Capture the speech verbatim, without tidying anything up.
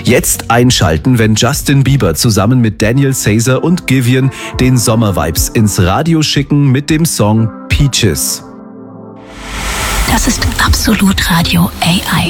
Jetzt einschalten, wenn Justin Bieber zusammen mit Daniel Caesar und Giveon den Sommervibes ins Radio schicken mit dem Song Peaches. Das ist Absolut Radio A I.